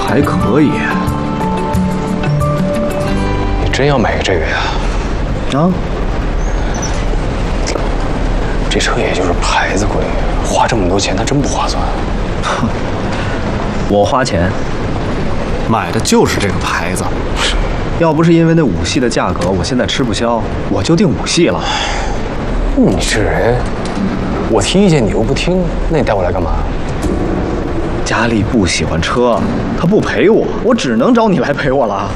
还可以。 你真要买个这个呀？ 啊？ 这车也就是牌子贵，花这么多钱，它真不划算。 哼，我花钱买的就是这个牌子。要不是因为那5系的价格，我现在吃不消，我就订5系了。 你这人，我提意见你又不听，那你带我来干嘛？ 佳丽不喜欢车，她不陪我，我只能找你来陪我了。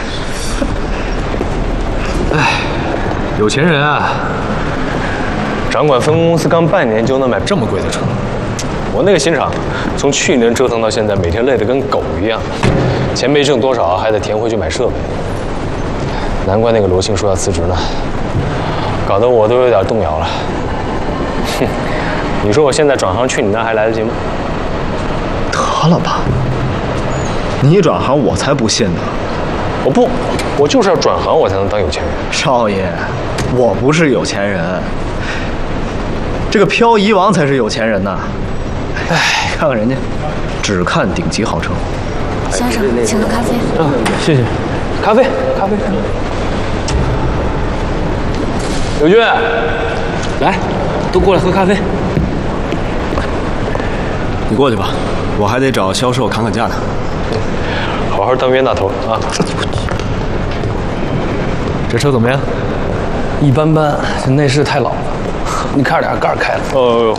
哎，有钱人啊！掌管分公司刚半年就能买这么贵的车，我那个新厂从去年折腾到现在，每天累得跟狗一样，钱没挣多少，还得填回去买设备。难怪那个罗庆说要辞职呢，搞得我都有点动摇了。哼，你说我现在转行去你那还来得及吗？ 得了吧，你一转行我才不信呢。 我就是要转行我才能当有钱人。 少爷，我不是有钱人。这个漂移王才是有钱人呐！哎，看看人家，只看顶级豪车。 先生，请喝咖啡。 谢谢。咖啡。刘军， 来，都过来喝咖啡。你过去吧，我还得找销售砍价呢。 好好当冤大头啊！这车怎么样？一般般，这内饰太老了。你看着点，盖开了。哦，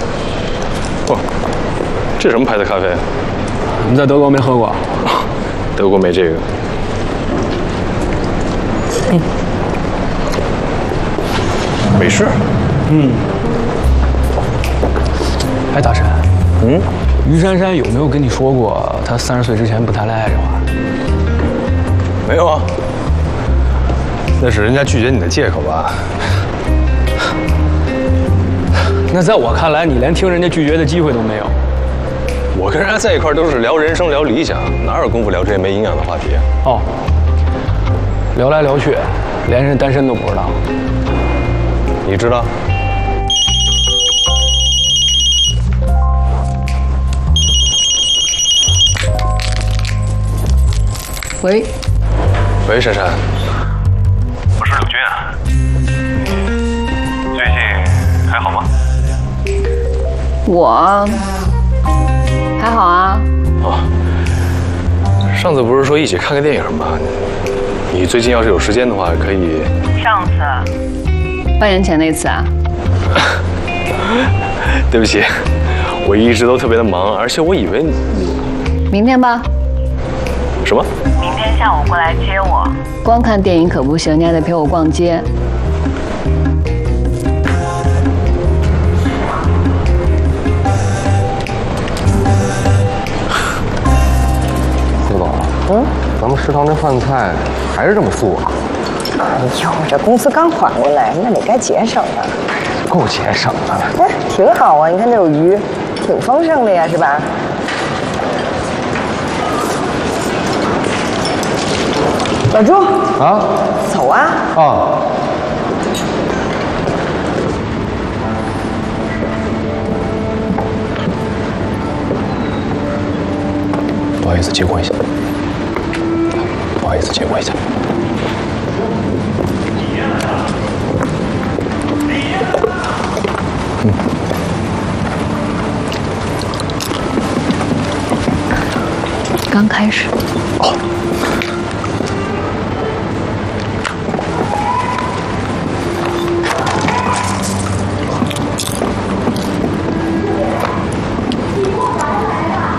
这什么牌子咖啡？ 你在德国没喝过？ 德国没这个。美式。 哎，大神，于珊珊有没有跟你说过她30岁之前不谈恋爱这话？ 没有啊，那是人家拒绝你的借口吧？ 那在我看来，你连听人家拒绝的机会都没有。 我跟人家在一块都是聊人生、聊理想，哪有功夫聊这些没营养的话题啊？ 哦，聊来聊去，连人单身都不知道。 你知道？ 喂， 喂，珊珊， 我是柳军啊，最近还好吗？ 我还好啊。 哦，上次不是说一起看个电影吗？你最近要是有时间的话，可以。 上次半年前那次啊？ 对不起，我一直都特别的忙，而且我以为你。 明天吧。 什么？ 明天下午过来接我。光看电影可不行，你还得陪我逛街。 崔总，咱们食堂这饭菜还是这么素啊？ 哎呦，这公司刚缓过来，那你该节省了。 够节省的。 哎，挺好啊，你看这有鱼，挺丰盛的呀，是吧？老朱啊， 走啊！ 啊。 不好意思，借过一下。不好意思，借过一下。 刚开始。 哦。